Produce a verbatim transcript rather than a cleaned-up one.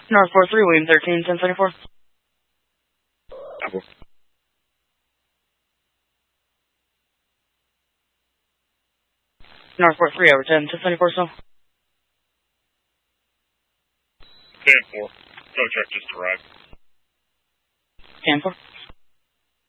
North four three, William thirteen, ten seventy-four. Apple. North four three, over ten, ten seventy-four, so. ten four. Tow truck just arrived. ten four.